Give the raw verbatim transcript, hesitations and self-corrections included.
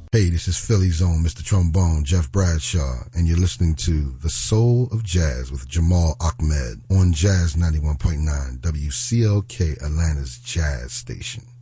Hey, this is Philly's own Mister Trombone, Jeff Bradshaw, and you're listening to The Soul of Jazz with Jamal Ahmed on Jazz ninety-one point nine W C L K, Atlanta's Jazz Station.